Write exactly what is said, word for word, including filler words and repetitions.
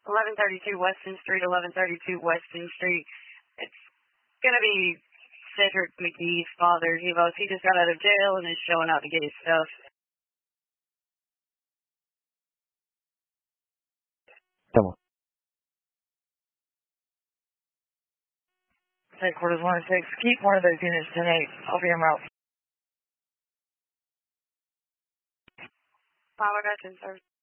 eleven thirty-two Weston Street, eleven thirty-two Weston Street. It's going to be Cedric McGee's father, Devos. He just got out of jail and is showing out to get his stuff. Come on. Headquarters one six, keep one of those units ten eight. I'll be en route. Power Veteran Service.